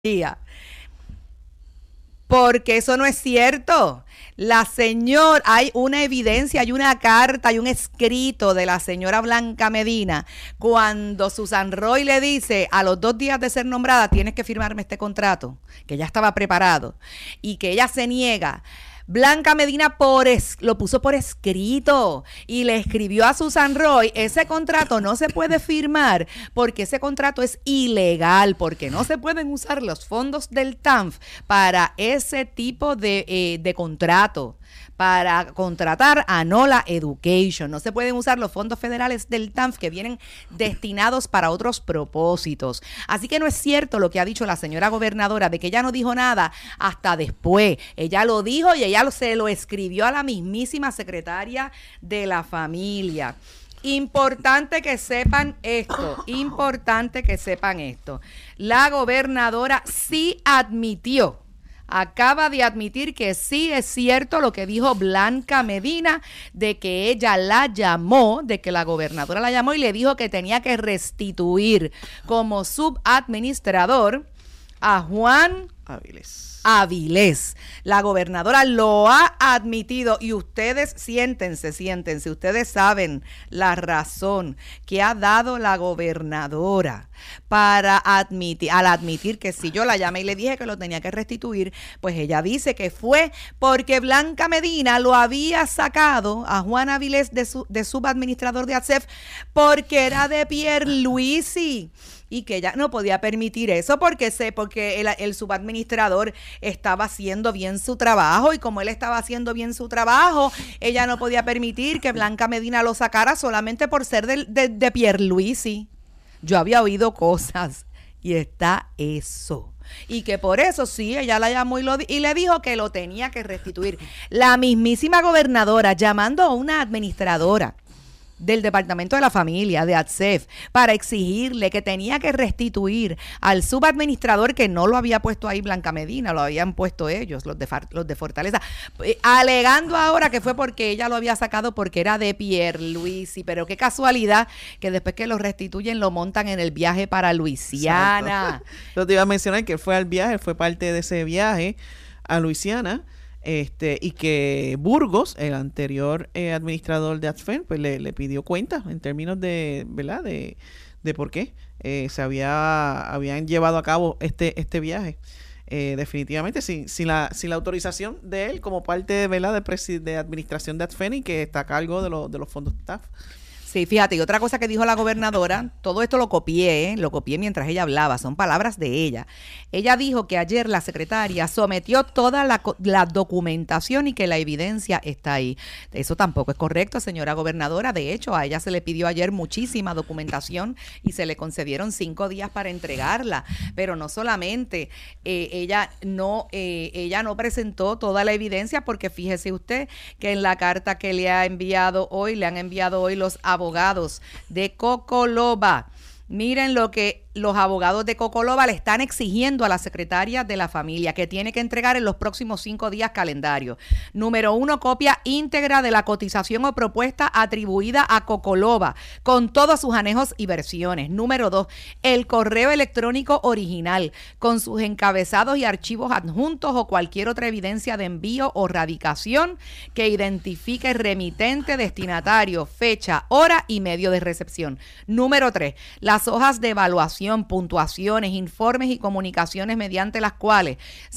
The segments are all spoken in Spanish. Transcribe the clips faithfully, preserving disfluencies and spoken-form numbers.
Porque eso no es cierto. La señora, hay una evidencia, hay una carta, hay un escrito de la señora Blanca Medina cuando Susan Roy le dice a los dos días de ser nombrada tienes que firmarme este contrato, que ya estaba preparado y que ella se niega. Blanca Medina por es, lo puso por escrito y le escribió a Susan Roy, ese contrato no se puede firmar porque ese contrato es ilegal, porque no se pueden usar los fondos del T A N F para ese tipo de, eh, de contrato, para contratar a Nola Education. No se pueden usar los fondos federales del T A N F que vienen destinados para otros propósitos. Así que no es cierto lo que ha dicho la señora gobernadora de que ella no dijo nada hasta después. Ella lo dijo y ella lo, se lo escribió a la mismísima secretaria de la familia. Importante que sepan esto, importante que sepan esto. La gobernadora sí admitió, acaba de admitir que sí es cierto lo que dijo Blanca Medina, de que ella la llamó, de que la gobernadora la llamó y le dijo que tenía que restituir como subadministrador a Juan Avilés. Avilés. La gobernadora lo ha admitido y ustedes siéntense, siéntense, ustedes saben la razón que ha dado la gobernadora para admitir, al admitir que si yo la llamé y le dije que lo tenía que restituir, pues ella dice que fue porque Blanca Medina lo había sacado a Juan Avilés de, su, de subadministrador de A S E F porque era de Pierluisi. Y que ella no podía permitir eso porque sé, porque el, el subadministrador estaba haciendo bien su trabajo y como él estaba haciendo bien su trabajo, ella no podía permitir que Blanca Medina lo sacara solamente por ser de, de, de Pierluisi. Yo había oído cosas y está eso. Y que por eso sí, ella la llamó y, lo, y le dijo que lo tenía que restituir. La mismísima gobernadora llamando a una administradora del Departamento de la Familia, de A S E F, para exigirle que tenía que restituir al subadministrador que no lo había puesto ahí Blanca Medina, lo habían puesto ellos, los de, los de Fortaleza, eh, alegando ahora que fue porque ella lo había sacado porque era de Pierluisi, pero qué casualidad que después que lo restituyen lo montan en el viaje para Luisiana. Yo te iba a mencionar que él fue al viaje, fue parte de ese viaje a Luisiana. Este, y que Burgos, el anterior eh, administrador de A S F E N, pues le, le pidió cuenta en términos de, ¿verdad? De, de por qué eh, se había habían llevado a cabo este este viaje. Eh, definitivamente sin, sin la sin la autorización de él como parte, ¿verdad? de, presi- de administración de A S F E N y que está a cargo de, lo, de los fondos staff. Sí, fíjate, y otra cosa que dijo la gobernadora, todo esto lo copié, ¿eh? lo copié mientras ella hablaba, son palabras de ella. Ella dijo que ayer la secretaria sometió toda la, la documentación y que la evidencia está ahí. Eso tampoco es correcto, señora gobernadora. De hecho, a ella se le pidió ayer muchísima documentación y se le concedieron cinco días para entregarla. Pero no solamente, eh, ella no, eh, ella no presentó toda la evidencia porque fíjese usted que en la carta que le ha enviado hoy, le han enviado hoy los abogados abogados de Cocoloba. Miren lo que los abogados de Cocoloba le están exigiendo a la secretaria de la familia, que tiene que entregar en los próximos cinco días calendario. Número uno, copia íntegra de la cotización o propuesta atribuida a Cocoloba, con todos sus anejos y versiones. Número dos, el correo electrónico original, con sus encabezados y archivos adjuntos o cualquier otra evidencia de envío o radicación que identifique remitente, destinatario, fecha, hora y medio de recepción. Número tres, las hojas de evaluación, puntuaciones, informes y comunicaciones mediante las cuales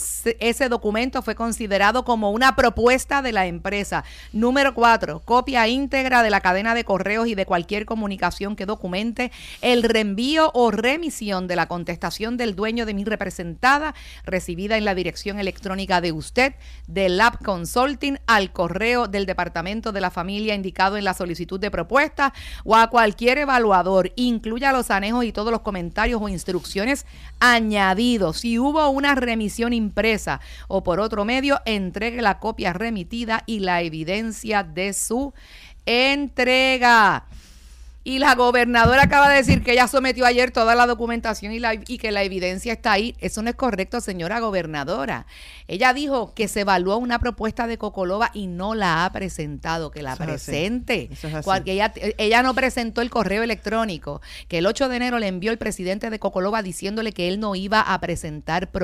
ese documento fue considerado como una propuesta de la empresa. Número cuatro, copia íntegra de la cadena de correos y de cualquier comunicación que documente el reenvío o remisión de la contestación del dueño de mi representada recibida en la dirección electrónica de usted, de Lab Consulting, al correo del Departamento de la Familia indicado en la solicitud de propuesta o a cualquier evaluador. Incluya los anejos y todos los comentarios o instrucciones añadidos. Si hubo una remisión impresa o por otro medio, entregue la copia remitida y la evidencia de su entrega. Y la gobernadora acaba de decir que ella sometió ayer toda la documentación y, la, y que la evidencia está ahí. Eso no es correcto, señora gobernadora. Ella dijo que se evaluó una propuesta de Cocoloba y no la ha presentado, que la Eso es presente. así. Eso es así. Porque ella, ella no presentó el correo electrónico que el ocho de enero le envió el presidente de Cocoloba diciéndole que él no iba a presentar